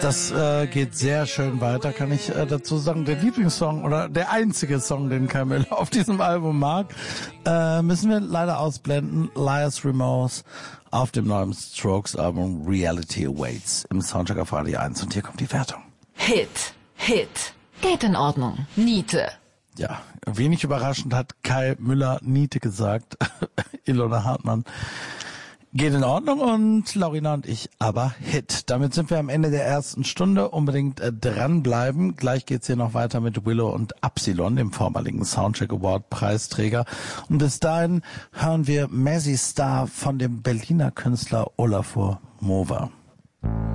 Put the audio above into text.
Das geht sehr schön weiter, kann ich dazu sagen. Der Lieblingssong oder der einzige Song, den Kai Müller auf diesem Album mag, müssen wir leider ausblenden. Liar's Remorse auf dem neuen Strokes-Album Reality Awaits im Soundcheck auf Radio 1. Und hier kommt die Wertung. Hit. Geht in Ordnung. Niete. Ja, wenig überraschend hat Kai Müller Niete gesagt. Ilona Hartmann geht in Ordnung und Laurina und ich aber Hit. Damit sind wir am Ende der ersten Stunde. Unbedingt dranbleiben. Gleich geht's hier noch weiter mit Willow und Absilon, dem vormaligen Soundcheck Award Preisträger. Und bis dahin hören wir Mazzy Star von dem Berliner Künstler Olafur Mova.